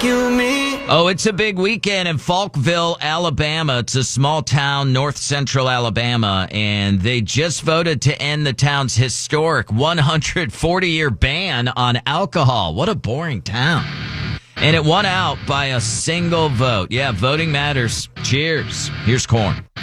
Oh, it's a big weekend in Falkville, Alabama. It's a small town, north central Alabama, and they just voted to end the town's historic 140-year ban on alcohol. What a boring town. And it won out by a single vote. Yeah, voting matters. Cheers. Here's Corn.